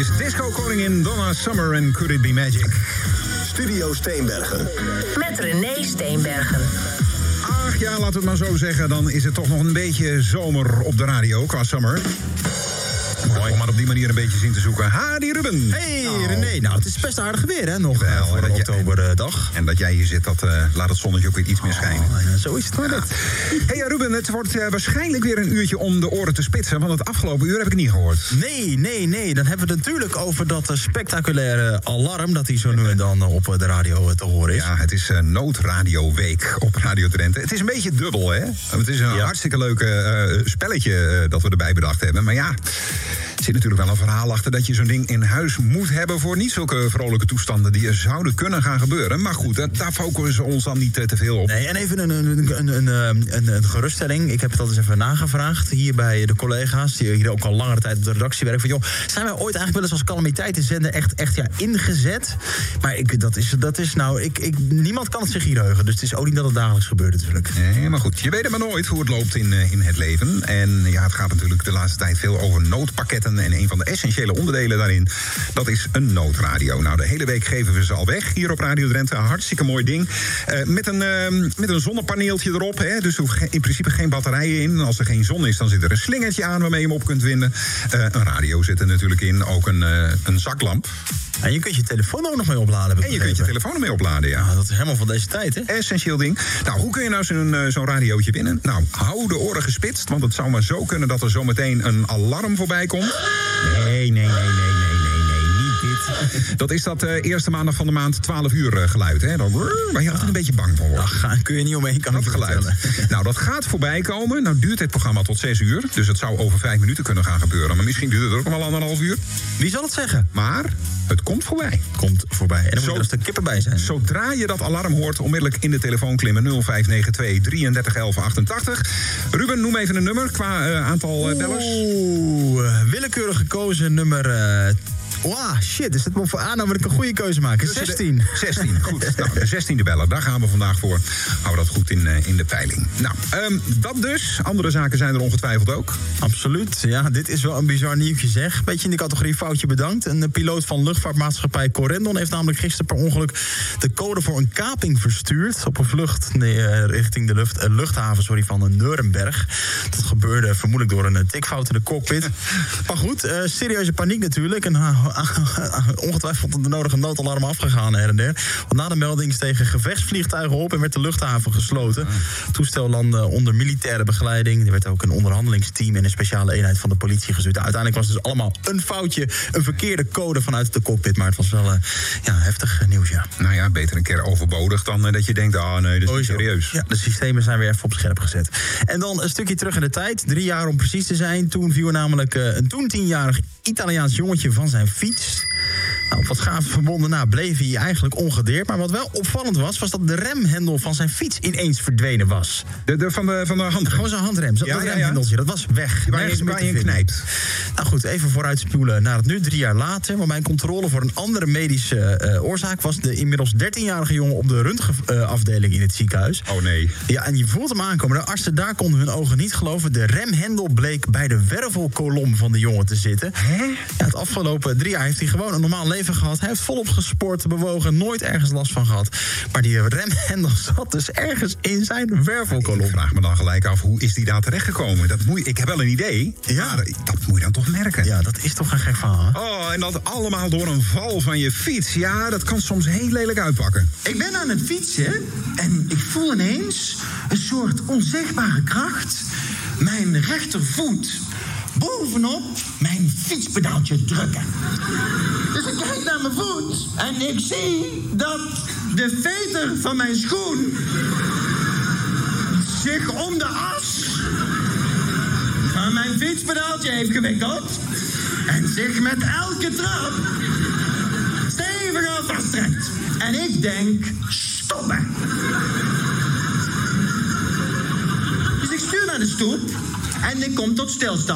is disco-koningin Donna Summer en Could It Be Magic. Studio Steenbergen. Met René Steenbergen. Ach ja, laten we het maar zo zeggen. Dan is het toch nog een beetje zomer op de radio qua summer. Mooi. Om maar op die manier een beetje zin te zoeken. Hadi Ruben. Hey René, nou het is best aardig weer hè, nog wel, voor de oktoberdag. En dat jij hier zit, dat laat het zonnetje ook weer iets meer schijnen. Ja, zo is het maar net. Hey Ruben, het wordt waarschijnlijk weer een uurtje om de oren te spitsen. Want het afgelopen uur heb ik niet gehoord. Nee. Dan hebben we het natuurlijk over dat spectaculaire alarm dat hij zo nu en dan op de radio te horen is. Ja, het is Noodradioweek op Radio Drenthe. Het is een beetje dubbel, hè? Het is een hartstikke leuke spelletje dat we erbij bedacht hebben. Maar ja, er zit natuurlijk wel een verhaal achter dat je zo'n ding in huis moet hebben voor niet zulke vrolijke toestanden die er zouden kunnen gaan gebeuren. Maar goed, daar focussen we ons dan niet te veel op. Nee, en even een geruststelling. Ik heb het al eens even nagevraagd hier bij de collega's die hier ook al langere tijd op de redactie werken. Van, joh, zijn wij ooit eigenlijk wel eens als calamiteitenzender echt ingezet? Maar niemand kan het zich hier heugen. Dus het is ook niet dat het dagelijks gebeurt natuurlijk. Nee, maar goed, je weet maar nooit hoe het loopt in het leven. En ja, het gaat natuurlijk de laatste tijd veel over noodpakketten. En een van de essentiële onderdelen daarin, dat is een noodradio. Nou, de hele week geven we ze al weg hier op Radio Drenthe. Een hartstikke mooi ding. Met een zonnepaneeltje erop. Hè? Dus er hoeft in principe geen batterijen in. Als er geen zon is, dan zit er een slingertje aan waarmee je hem op kunt winden. Een radio zit er natuurlijk in. Ook een zaklamp. En je kunt je telefoon ook nog mee opladen. En je kunt je telefoon ermee opladen, ja. Dat is helemaal van deze tijd, hè? Essentieel ding. Nou, hoe kun je nou zo'n radiootje winnen? Nou, hou de oren gespitst, want het zou maar zo kunnen dat er zometeen een alarm voorbij komt. Nee, niet dit. Dat is dat eerste maandag van de maand 12 uur geluid, hè? Waar je altijd een beetje bang van wordt. Ach, kun je niet omheen, kan dat geluid. Nou, dat gaat voorbij komen. Nou duurt het programma tot 6 uur. Dus het zou over 5 minuten kunnen gaan gebeuren. Maar misschien duurt het ook nog wel 1,5 uur. Wie zal het zeggen? Maar het komt voorbij. Komt voorbij. En dan moet er een stuk kippen bij zijn. Zodra je dat alarm hoort, onmiddellijk in de telefoon klimmen. 0592 33 11 88. Ruben, noem even een nummer qua aantal bellers. Willekeurig gekozen nummer... shit, is het maar voor aan, dan moet ik een goede keuze maken. 16. 16, goed. Nou, de 16e beller, daar gaan we vandaag voor. Houden we dat goed in de peiling. Nou, dat dus. Andere zaken zijn er ongetwijfeld ook. Absoluut. Ja, dit is wel een bizar nieuwtje zeg. Beetje in de categorie foutje bedankt. Een piloot van luchtvaartmaatschappij Corendon heeft namelijk gisteren per ongeluk de code voor een kaping verstuurd op een vlucht richting de luchthaven van Nuremberg. Dat gebeurde vermoedelijk door een tikfout in de cockpit. Maar goed, serieuze paniek natuurlijk. Ongetwijfeld de nodige noodalarm afgegaan her en der. Want na de melding stegen gevechtsvliegtuigen op en werd de luchthaven gesloten. Het toestel landde onder militaire begeleiding. Er werd ook een onderhandelingsteam en een speciale eenheid van de politie gestuurd. Uiteindelijk was het dus allemaal een foutje, een verkeerde code vanuit de cockpit. Maar het was wel heftig nieuws, ja. Nou ja, beter een keer overbodig dan dat je denkt, nee, dat is niet serieus. Ja, de systemen zijn weer even op scherp gezet. En dan een stukje terug in de tijd. 3 jaar om precies te zijn. Toen viel namelijk een toen 10-jarig Italiaans jongetje van zijn fiets. Nou, op wat gaven verbonden na bleef hij eigenlijk ongedeerd. Maar wat wel opvallend was dat de remhendel van zijn fiets ineens verdwenen was. Van de handrem? Gewoon zijn handrem. Dat remhendeltje, dat was weg. Waar je knijpt. Nou goed, even vooruitspoelen naar het nu, 3 jaar later. Maar bij een controle voor een andere medische oorzaak was de inmiddels 13-jarige jongen op de röntgenafdeling in het ziekenhuis. Oh nee. Ja, en je voelt hem aankomen. De artsen daar konden hun ogen niet geloven. De remhendel bleek bij de wervelkolom van de jongen te zitten. Hè? Ja, het afgelopen 3 jaar heeft hij gewoon een normaal leven gehad. Hij heeft volop gesport, bewogen, nooit ergens last van gehad. Maar die remhendel zat dus ergens in zijn wervelkolom. Ik vraag me dan gelijk af, hoe is die daar terechtgekomen? Ik heb wel een idee, ja. Maar dat moet je dan toch merken. Ja, dat is toch een gek verhaal, hè? Oh, en dat allemaal door een val van je fiets. Ja, dat kan soms heel lelijk uitpakken. Ik ben aan het fietsen en ik voel ineens een soort onzichtbare kracht mijn rechtervoet bovenop mijn fietspedaaltje drukken. Dus ik kijk naar mijn voet en ik zie dat de veter van mijn schoen zich om de as van mijn fietspedaaltje heeft gewikkeld en zich met elke trap steviger vasttrekt. En ik denk, stoppen. Dus ik stuur naar de stoep en ik kom tot stilstand.